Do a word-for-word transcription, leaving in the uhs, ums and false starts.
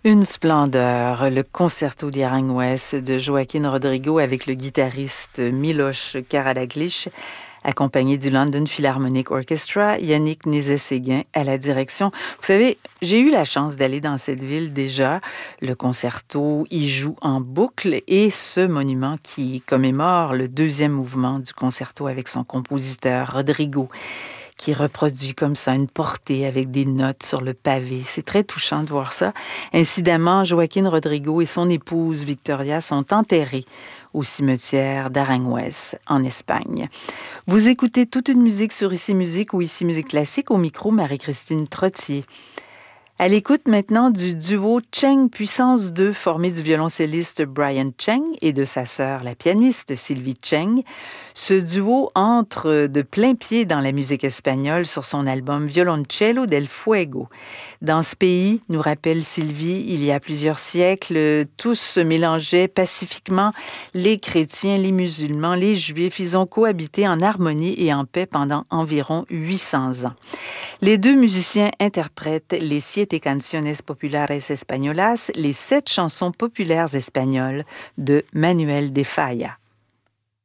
Une splendeur, le concerto d'Aranjuez de Joaquín Rodrigo avec le guitariste Miloš Karađagić, accompagné du London Philharmonic Orchestra, Yannick Nézet-Séguin à la direction. Vous savez, j'ai eu la chance d'aller dans cette ville déjà. Le concerto y joue en boucle et ce monument qui commémore le deuxième mouvement du concerto avec son compositeur Rodrigo, qui reproduit comme ça une portée avec des notes sur le pavé. C'est très touchant de voir ça. Incidemment, Joaquín Rodrigo et son épouse Victoria sont enterrés au cimetière d'Aranjuez, en Espagne. Vous écoutez toute une musique sur Ici Musique ou Ici Musique Classique, au micro Marie-Christine Trottier. À l'écoute maintenant du duo Cheng Puissance deux, formé du violoncelliste Brian Cheng et de sa sœur, la pianiste Sylvie Cheng. Ce duo entre de plein pied dans la musique espagnole sur son album Violoncello del Fuego. Dans ce pays, nous rappelle Sylvie, il y a plusieurs siècles, tous se mélangeaient pacifiquement, les chrétiens, les musulmans, les juifs. Ils ont cohabité en harmonie et en paix pendant environ huit cents ans. Les deux musiciens interprètent les siete canciones populares españolas, les sept chansons populaires espagnoles de Manuel de Falla.